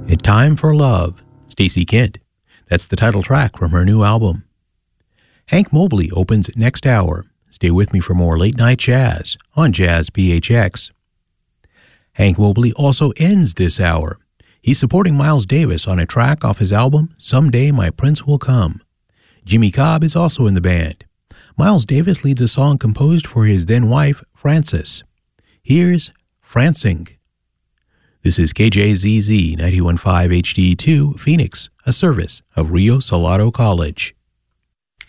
A Time for Love, Stacey Kent. That's the title track from her new album. Hank Mobley opens next hour. Stay with me for more late night jazz on Jazz PHX. Hank Mobley also ends this hour. He's supporting Miles Davis on a track off his album, Someday My Prince Will Come. Jimmy Cobb is also in the band. Miles Davis leads a song composed for his then-wife, Frances. Here's Francing. This is KJZZ 91.5 HD2, Phoenix, a service of Rio Salado College.